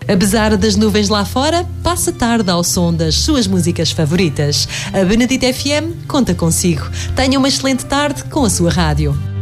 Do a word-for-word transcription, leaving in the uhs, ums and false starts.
Apesar das nuvens lá fora, passa tarde ao som das suas músicas favoritas. A Benedito F M conta consigo. Tenha uma excelente tarde com a sua rádio.